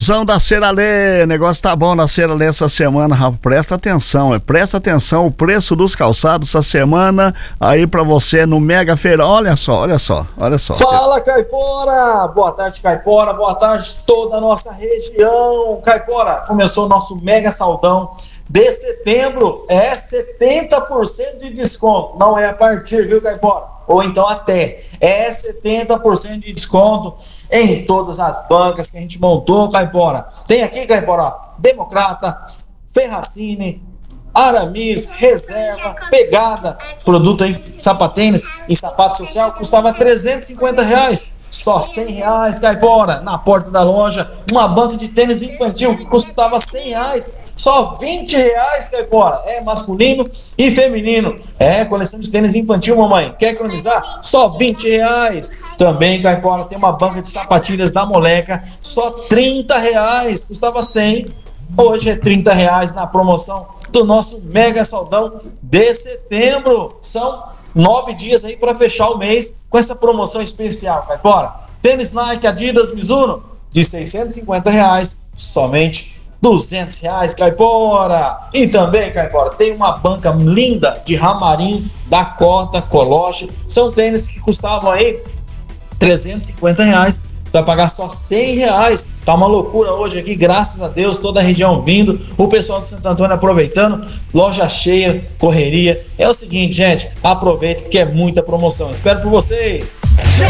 Promoção da Ceralê, negócio tá bom na Ceralê essa semana, Rafa, presta atenção, o preço dos calçados essa semana aí pra você no Mega Feirão, olha só. Fala, Caipora, boa tarde, Caipora, boa tarde toda a nossa região, Caipora, começou o nosso Mega Saldão de setembro, 70% de desconto, não é a partir, viu, Caipora? Ou então até, 70% de desconto em todas as bancas que a gente montou, Caipora. Tem aqui, Caipora, Democrata, Ferracini, Aramis, Reserva, Pegada, produto aí, sapatênis e sapato social, custava R$350, só R$100, Caipora, na porta da loja. Uma banca de tênis infantil que custava R$100, só R$20, Caipora, masculino e feminino, coleção de tênis infantil, mamãe, quer economizar? Só R$20, também, Caipora, tem uma banca de sapatilhas da Moleca, só R$30, custava 100, hoje é R$30 na promoção do nosso Mega Saldão de setembro. São 9 dias aí para fechar o mês com essa promoção especial, Caipora. Tênis Nike, Adidas, Mizuno de R$650, somente R$200, Caipora. E também, Caipora, tem uma banca linda de Ramarim, Dakota, Coloche. São tênis que custavam aí R$350, vai pagar só R$100. Tá uma loucura hoje aqui, graças a Deus, toda a região vindo, o pessoal de Santo Antônio aproveitando, loja cheia, correria. É o seguinte, gente, aproveite porque é muita promoção. Espero por vocês.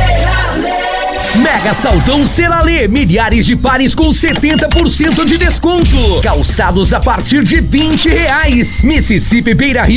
Mega Saldão Ceralê, milhares de pares com 70% de desconto. Calçados a partir de R$20. Mississippi, Beira Rio